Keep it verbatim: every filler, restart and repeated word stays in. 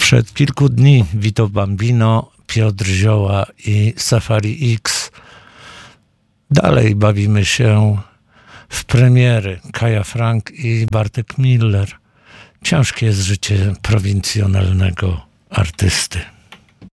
Sprzed kilku dni Vito Bambino, Piotr Zioła i Safari X. Dalej bawimy się w premiery Kaja Frank i Bartek Miller. Ciężkie jest życie prowincjonalnego artysty.